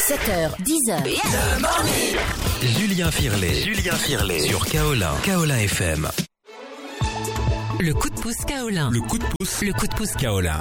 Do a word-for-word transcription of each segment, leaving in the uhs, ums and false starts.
sept heures, dix heures. Julien Firlet. Julien Firlet. Sur Kaolin. Kaolin F M. Le coup de pouce Kaolin. Le coup de pouce. Le coup de pouce Kaolin.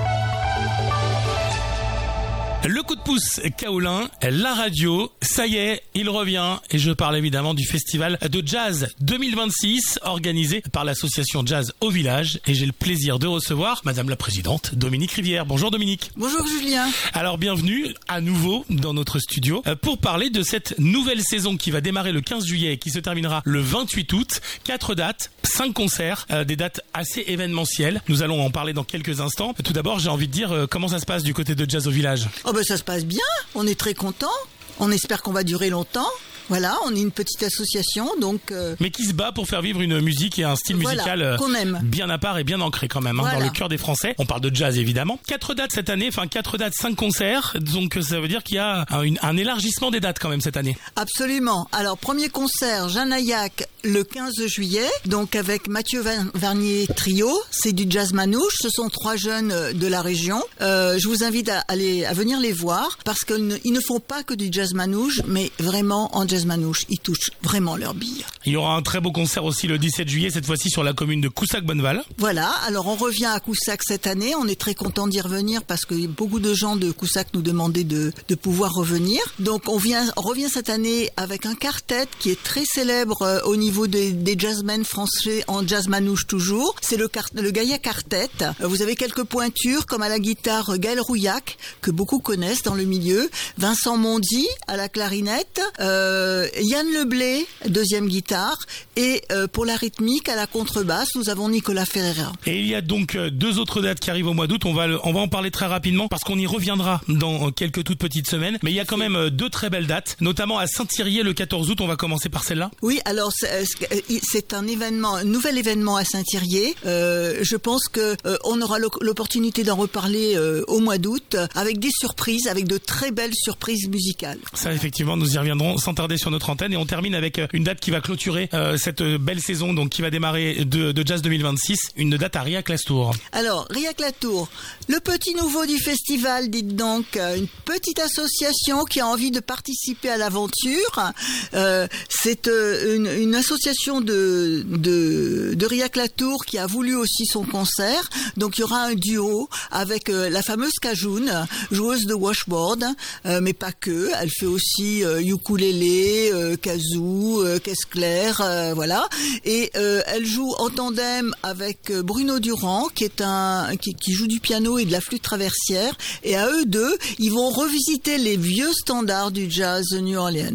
Le coup de pouce Kaolin, la radio, ça y est, il revient et je parle évidemment du festival de jazz deux mille vingt-six organisé par l'association Jazz au Village et j'ai le plaisir de recevoir Madame la Présidente Dominique Rivière. Bonjour Dominique. Bonjour Julien. Alors bienvenue à nouveau dans notre studio pour parler de cette nouvelle saison qui va démarrer le quinze juillet et qui se terminera le vingt-huit août. Quatre dates, cinq concerts, euh, des dates assez événementielles. Nous allons en parler dans quelques instants. Tout d'abord, j'ai envie de dire euh, comment ça se passe du côté de Jazz au Village. Oh ben ça se passe bien, on est très contents, on espère qu'on va durer longtemps. Voilà, on est une petite association, donc... Euh... Mais qui se bat pour faire vivre une musique et un style voilà, musical euh, qu'on aime. Bien à part et bien ancré quand même, hein, voilà. Dans le cœur des Français. On parle de jazz évidemment. Quatre dates cette année, enfin quatre dates, cinq concerts. Donc ça veut dire qu'il y a un, une, un élargissement des dates quand même cette année. Absolument. Alors premier concert, Jeanne Ayac, le quinze juillet, donc avec Mathieu Vernier Trio. C'est du jazz manouche, ce sont trois jeunes de la région. Euh, je vous invite à, aller, à venir les voir parce qu'ils ne, ils ne font pas que du jazz manouche, mais vraiment en jazz manouche. Ils touchent vraiment leur bille. Il y aura un très beau concert aussi le dix-sept juillet, cette fois-ci sur la commune de Coussac-Bonneval. Voilà, alors on revient à Coussac cette année, on est très content d'y revenir parce que beaucoup de gens de Coussac nous demandaient de, de pouvoir revenir. Donc on, vient, on revient cette année avec un quartet qui est très célèbre euh, au niveau des, des jazzmen français en jazz manouche toujours. C'est le, le Gaïa Quartet. Euh, vous avez quelques pointures comme à la guitare Gaël Rouillac, que beaucoup connaissent dans le milieu, Vincent Mondy à la clarinette, euh, Yann Le Blé, deuxième guitare, et euh, pour la rythmique à la contrebasse, nous avons Nicolas Ferreira. Et il y a donc deux autres dates qui arrivent au mois d'août. On va le, on va en parler très rapidement parce qu'on y reviendra dans quelques toutes petites semaines. Mais il y a quand même deux très belles dates, notamment à Saint-Thirier le quatorze août. On va commencer par celle-là. Oui, alors c'est, c'est un événement, un nouvel événement à Saint-Thirier. Euh, je pense que euh, on aura l'opportunité d'en reparler euh, au mois d'août avec des surprises, avec de très belles surprises musicales. Ça, effectivement, nous y reviendrons sans tarder sur notre antenne et on termine avec une date qui va clôturer euh, cette belle saison, donc qui va démarrer de, de Jazz deux mille vingt-six, une date à Riac-Lastour. Alors, Riac-Lastour, le petit nouveau du festival, dites donc, une petite association qui a envie de participer à l'aventure. Euh, c'est euh, une, une association de, de, de Riac-Lastour qui a voulu aussi son concert. Donc, il y aura un duo avec euh, la fameuse Cajoun, joueuse de washboard, euh, mais pas que. Elle fait aussi euh, ukulélé, euh, kazoo, euh, caisse claire, euh, voilà. Et euh, elle joue en tandem avec Bruno Durand, qui est un qui, qui joue du piano et de la flûte traversière. Et à eux deux, ils vont revisiter les vieux standards du jazz de New Orleans.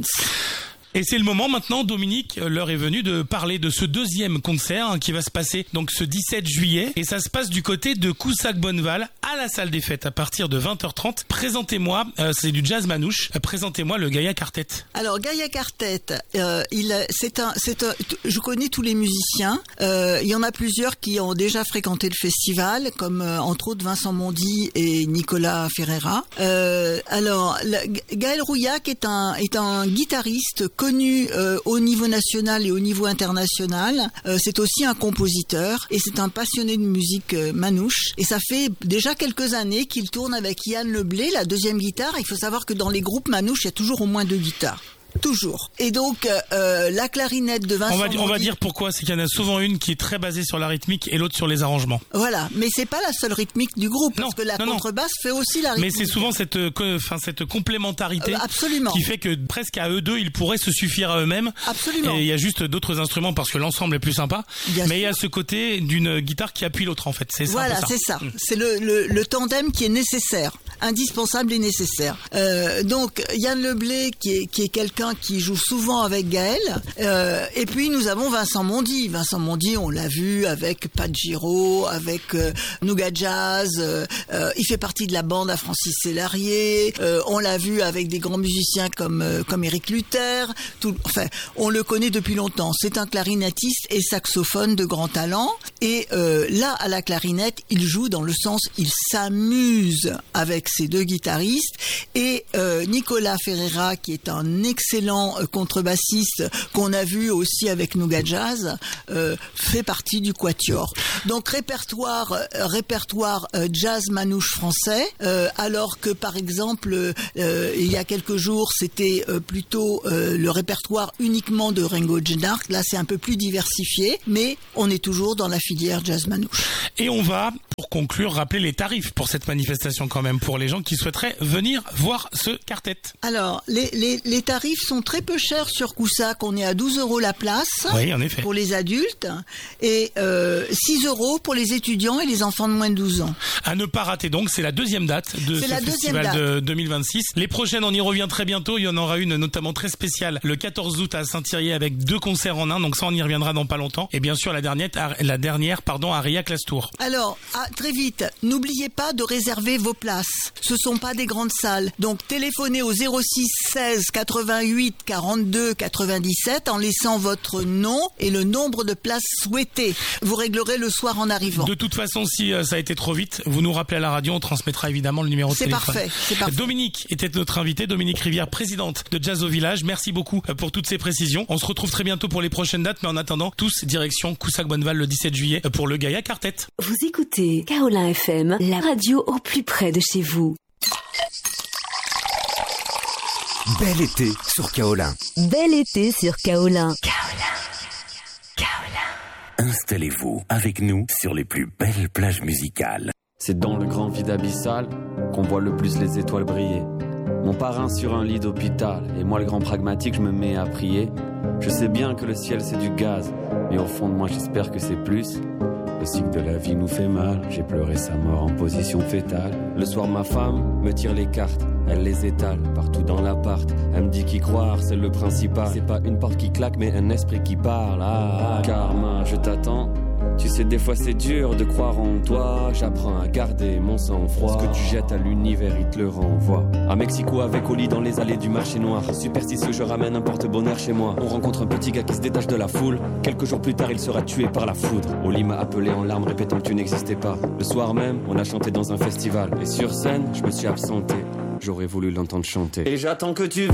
Et c'est le moment maintenant, Dominique, l'heure est venue de parler de ce deuxième concert hein, qui va se passer donc ce dix-sept juillet. Et ça se passe du côté de Coussac-Bonneval à la salle des fêtes à partir de vingt heures trente. Présentez-moi, euh, c'est du jazz manouche, euh, présentez-moi le Gaïa Quartet. Alors Gaïa Quartet, euh, il, c'est un, c'est un, je connais tous les musiciens. Euh, il y en a plusieurs qui ont déjà fréquenté le festival, comme euh, entre autres Vincent Mondy et Nicolas Ferreira. Euh, alors la, Gaël Rouillac est un, est un guitariste connu euh, au niveau national et au niveau international. Euh, c'est aussi un compositeur et c'est un passionné de musique euh, manouche. Et ça fait déjà quelques années qu'il tourne avec Yann Le Blé, la deuxième guitare. Il faut savoir que dans les groupes manouches, il y a toujours au moins deux guitares. Toujours. Et donc, euh, la clarinette de Vincent on va, Mondy... on va dire pourquoi. C'est qu'il y en a souvent une qui est très basée sur la rythmique et l'autre sur les arrangements. Voilà. Mais c'est pas la seule rythmique du groupe. Non, parce que la non, contrebasse non. fait aussi la rythmique. Mais c'est souvent cette, enfin, cette complémentarité. Euh, absolument. Qui fait que presque à eux deux, ils pourraient se suffire à eux-mêmes. Absolument. Et il y a juste d'autres instruments parce que l'ensemble est plus sympa. Bien mais il sûr. y a ce côté d'une guitare qui appuie l'autre, en fait. C'est ça. Voilà, ça. c'est ça. Mmh. C'est le, le, le tandem qui est nécessaire. Indispensable et nécessaire. Euh, donc, Yann Le Blé, qui est, qui est quelqu'un qui joue souvent avec Gaël. Euh, et puis, nous avons Vincent Mondy. Vincent Mondy, on l'a vu avec Pat Giraud, avec euh, Nougat Jazz. Euh, euh, il fait partie de la bande à Francis Célarié. Euh, on l'a vu avec des grands musiciens comme, euh, comme Éric Luther. Tout, enfin, on le connaît depuis longtemps. C'est un clarinettiste et saxophone de grand talent. Et euh, là, à la clarinette, il joue dans le sens, il s'amuse avec ces deux guitaristes, et euh, Nicolas Ferreira, qui est un excellent euh, contrebassiste qu'on a vu aussi avec Nougat Jazz, euh, fait partie du quatuor. Donc répertoire euh, répertoire euh, jazz manouche français, euh, alors que par exemple euh, il y a quelques jours c'était euh, plutôt euh, le répertoire uniquement de Ringo Gennark. Là c'est un peu plus diversifié, mais on est toujours dans la filière jazz manouche. Et on va, pour conclure, rappeler les tarifs pour cette manifestation quand même, pour les gens qui souhaiteraient venir voir ce quartet. Alors, les, les, les tarifs sont très peu chers sur Coussac. On est à douze euros la place. Oui, en effet. Pour les adultes et euh, six euros pour les étudiants et les enfants de moins de douze ans. À ne pas rater donc, c'est la deuxième date de c'est ce festival de deux mille vingt-six. Les prochaines, on y revient très bientôt. Il y en aura une notamment très spéciale le quatorze août à Saint-Thierry avec deux concerts en un. Donc ça, on y reviendra dans pas longtemps. Et bien sûr, la dernière, la dernière pardon, à Riac-Lastour. Alors, ah, très vite, n'oubliez pas de réserver vos places. Ce sont pas des grandes salles. Donc, téléphonez au zéro six seize quatre-vingt-huit quarante-deux quatre-vingt-dix-sept en laissant votre nom et le nombre de places souhaitées. Vous réglerez le soir en arrivant. De toute façon, si euh, ça a été trop vite, vous nous rappelez à la radio, on transmettra évidemment le numéro de c'est téléphone. Parfait, c'est parfait. Dominique était notre invitée, Dominique Rivière, présidente de Jazz au Village. Merci beaucoup pour toutes ces précisions. On se retrouve très bientôt pour les prochaines dates, mais en attendant, tous direction Coussac-Bonneval le dix-sept juillet pour le Gaïa Quartet. Vous écoutez Kaolin F M, la radio au plus près de chez vous. Bel été sur Kaolin. Bel été sur Kaolin. Kaolin. Kaolin. Installez-vous avec nous sur les plus belles plages musicales. C'est dans le grand vide abyssal qu'on voit le plus les étoiles briller. Mon parrain sur un lit d'hôpital, et moi le grand pragmatique, je me mets à prier. Je sais bien que le ciel c'est du gaz, mais au fond de moi j'espère que c'est plus. Le cycle de la vie nous fait mal, j'ai pleuré sa mort en position fétale. Le soir ma femme me tire les cartes, elle les étale partout dans l'appart. Elle me dit qu'y croire c'est le principal. C'est pas une porte qui claque mais un esprit qui parle. Ah, karma, je t'attends. Tu sais des fois c'est dur de croire en toi. J'apprends à garder mon sang-froid. Ce que tu jettes à l'univers il te le renvoie. À Mexico avec Oli dans les allées du marché noir. Superstitieux je ramène un porte-bonheur chez moi. On rencontre un petit gars qui se détache de la foule. Quelques jours plus tard il sera tué par la foudre. Oli m'a appelé en larmes répétant que tu n'existais pas. Le soir même on a chanté dans un festival. Et sur scène je me suis absenté. J'aurais voulu l'entendre chanter. Et j'attends que tu